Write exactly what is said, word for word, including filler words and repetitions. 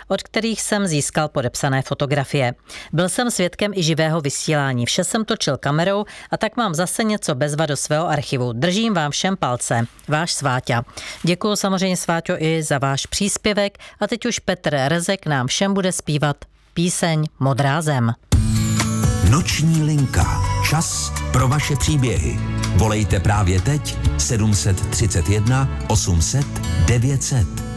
od kterých jsem získal podepsané fotografie. Byl jsem svědkem i živého vysílání, vše jsem točil kamerou a tak mám zase něco bezva do svého archivu. Držím vám všem palce. Váš Sváťa. Děkuju samozřejmě, Sváťo, i za váš příspěvek a teď už Petr Rezek nám všem bude zpívat píseň Modrá zem. Noční linka. Čas pro vaše příběhy. Volejte právě teď sedm set třicet jedna osm set devět set.